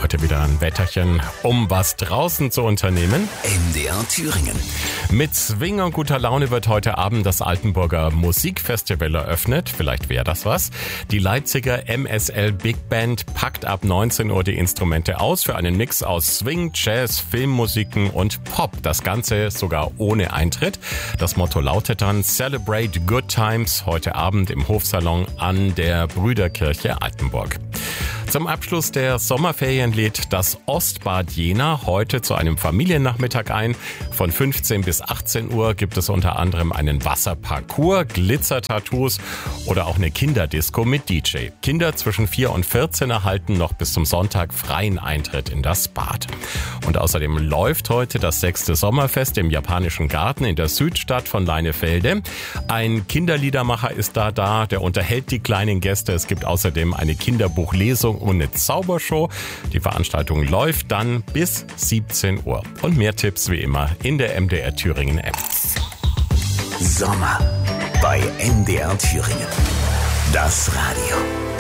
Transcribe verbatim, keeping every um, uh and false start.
heute wieder ein Wetterchen, um was draußen zu unternehmen. M D R Thüringen. Mit Swing und guter Laune wird heute Abend das Altenburger Musikfestival eröffnet. Vielleicht wäre das was. Die Leipziger M S L Big Band packt ab neunzehn Uhr die Instrumente aus für einen Mix aus Swing, Jazz, Filmmusiken und Pop. Das Ganze sogar ohne Eintritt. Das Motto lautet dann Celebrate Good Times heute Abend im Hofsalon an der Brüderkirche Altenburg. Zum Abschluss der Sommerferien lädt das Ostbad Jena heute zu einem Familiennachmittag ein. Von fünfzehn bis achtzehn Uhr gibt es unter anderem einen Wasserparcours, Glitzer-Tattoos oder auch eine Kinderdisco mit D J. Kinder zwischen vier und vierzehn erhalten noch bis zum Sonntag freien Eintritt in das Bad. Und außerdem läuft heute das sechste Sommerfest im Japanischen Garten in der Südstadt von Leinefelde. Ein Kinderliedermacher ist da da, der unterhält die kleinen Gäste. Es gibt außerdem eine Kinderbuchlesung und eine Zaubershow. Die Veranstaltung läuft dann bis siebzehn Uhr. Und mehr Tipps wie immer in der M D R Thüringen App. Sommer bei M D R Thüringen. Das Radio.